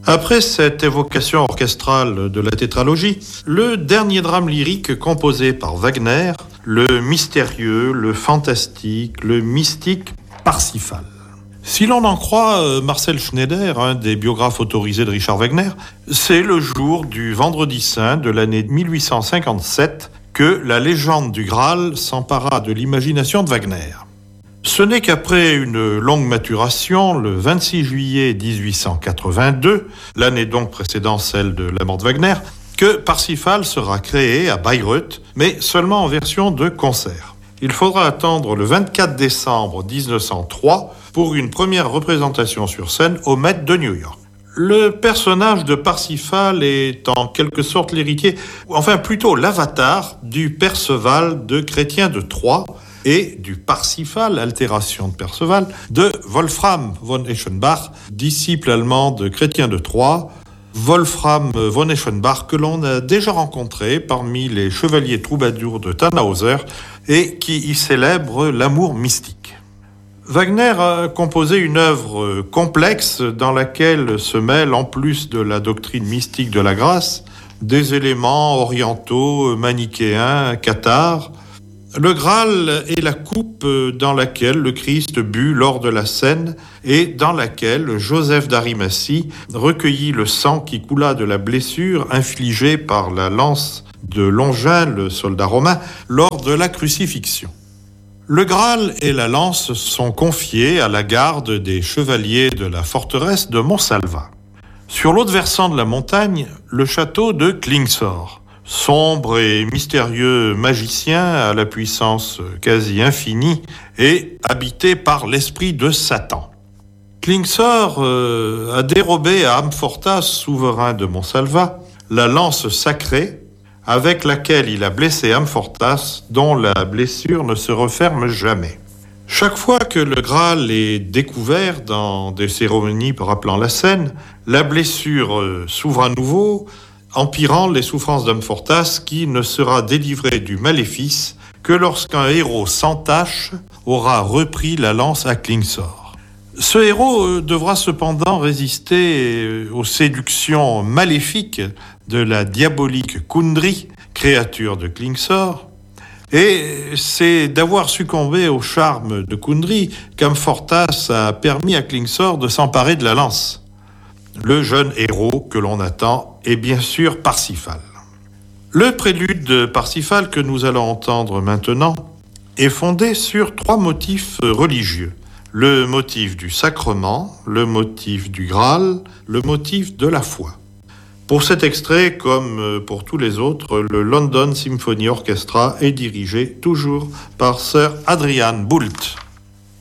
Après cette évocation orchestrale de la tétralogie, le dernier drame lyrique composé par Wagner, le mystérieux, le fantastique, le mystique Parsifal. Si l'on en croit Marcel Schneider, un des biographes autorisés de Richard Wagner, c'est le jour du Vendredi Saint de l'année 1857 que la légende du Graal s'empara de l'imagination de Wagner. Ce n'est qu'après une longue maturation, le 26 juillet 1882, l'année donc précédant celle de la mort de Wagner, que Parsifal sera créé à Bayreuth, mais seulement en version de concert. Il faudra attendre le 24 décembre 1903 pour une première représentation sur scène au Met de New York. Le personnage de Parsifal est en quelque sorte l'héritier, enfin plutôt l'avatar du Perceval de Chrétien de Troyes et du Parsifal, altération de Perceval, de Wolfram von Eschenbach, disciple allemand de Chrétien de Troyes. Wolfram von Eschenbach que l'on a déjà rencontré parmi les chevaliers troubadours de Tannhauser et qui y célèbre l'amour mystique. Wagner a composé une œuvre complexe dans laquelle se mêlent, en plus de la doctrine mystique de la grâce, des éléments orientaux, manichéens, cathares. Le Graal est la coupe dans laquelle le Christ but lors de la scène et dans laquelle Joseph d'Arimathie recueillit le sang qui coula de la blessure infligée par la lance de Longin, le soldat romain, lors de la crucifixion. Le Graal et la lance sont confiés à la garde des chevaliers de la forteresse de Montsalvat. Sur l'autre versant de la montagne, le château de Klingsor. Sombre et mystérieux magicien à la puissance quasi infinie et habité par l'esprit de Satan. Klingsor a dérobé à Amfortas, souverain de Montsalvat, la lance sacrée avec laquelle il a blessé Amfortas, dont la blessure ne se referme jamais. Chaque fois que le Graal est découvert dans des cérémonies rappelant la scène, la blessure s'ouvre à nouveau, empirant les souffrances d'Amfortas qui ne sera délivré du maléfice que lorsqu'un héros sans tache aura repris la lance à Klingsor. Ce héros devra cependant résister aux séductions maléfiques de la diabolique Kundry, créature de Klingsor, et c'est d'avoir succombé au charme de Kundry qu'Amfortas a permis à Klingsor de s'emparer de la lance. Le jeune héros que l'on attend est bien sûr Parsifal. Le prélude de Parsifal que nous allons entendre maintenant est fondé sur 3 motifs religieux. Le motif du sacrement, le motif du Graal, le motif de la foi. Pour cet extrait, comme pour tous les autres, le London Symphony Orchestra est dirigé toujours par Sir Adrian Boult.